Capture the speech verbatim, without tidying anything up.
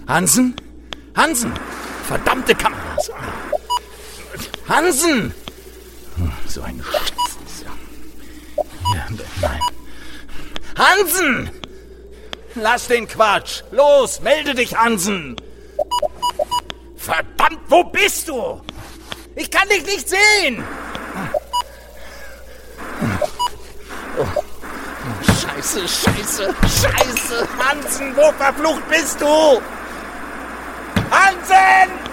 Hansen? Hansen! Verdammte Kameras! Hansen! So ein Scheiß. Hier, nein. Hansen! Lass den Quatsch! Los, melde dich, Hansen! Verdammt, wo bist du? Ich kann dich nicht sehen! Oh. Scheiße, scheiße, scheiße! Hansen, wo verflucht bist du? Hansen!